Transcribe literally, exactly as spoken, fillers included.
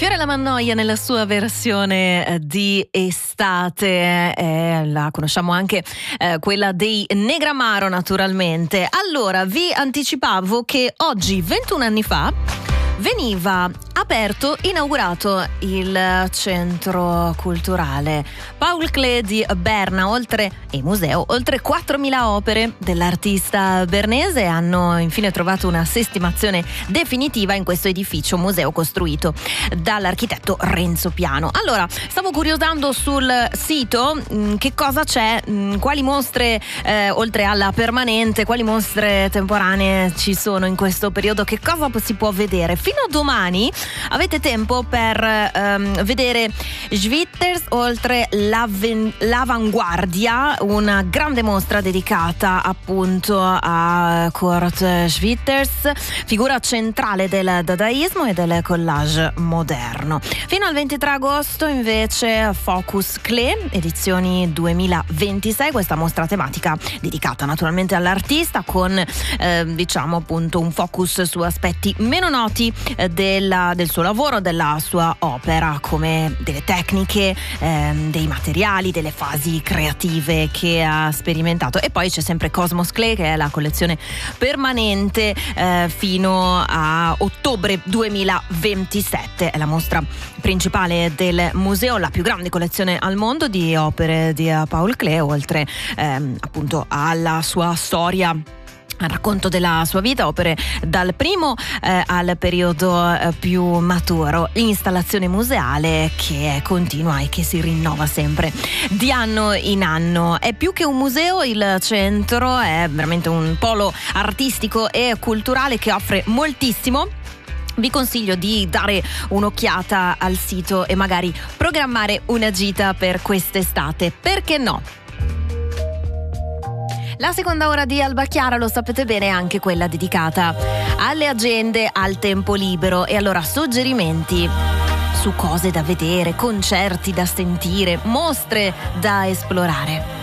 Fiorella Mannoia nella sua versione di estate, eh, la conosciamo anche eh, quella dei Negramaro naturalmente. Allora, vi anticipavo che oggi, ventuno anni fa, veniva aperto, inaugurato il centro culturale Paul Klee di Berna, oltre e museo, oltre quattromila opere dell'artista bernese hanno infine trovato una sistemazione definitiva in questo edificio museo costruito dall'architetto Renzo Piano. Allora, stavo curiosando sul sito mh, che cosa c'è, mh, quali mostre eh, oltre alla permanente, quali mostre temporanee ci sono in questo periodo, che cosa si può vedere. Fino a domani avete tempo per um, vedere Schwitters oltre l'avanguardia, una grande mostra dedicata appunto a Kurt Schwitters, figura centrale del dadaismo e del collage moderno. Fino al ventitré agosto invece Focus Klee, edizioni duemilaventisei, questa mostra tematica dedicata naturalmente all'artista con eh, diciamo appunto un focus su aspetti meno noti eh, della, del suo lavoro, della sua opera, come delle tecniche, ehm, dei materiali, delle fasi creative che ha sperimentato. E poi c'è sempre Cosmos Klee, che è la collezione permanente eh, fino a ottobre duemilaventisette. È la mostra principale del museo, la più grande collezione al mondo di opere di Paul Klee, oltre ehm, appunto alla sua storia, al racconto della sua vita, opere dal primo eh, al periodo eh, più maturo, installazione museale che è continua e che si rinnova sempre di anno in anno. È più che un museo, il centro è veramente un polo artistico e culturale che offre moltissimo. Vi consiglio di dare un'occhiata al sito e magari programmare una gita per quest'estate, perché no? La seconda ora di Alba Chiara, lo sapete bene, è anche quella dedicata alle agende, al tempo libero. E allora suggerimenti su cose da vedere, concerti da sentire, mostre da esplorare.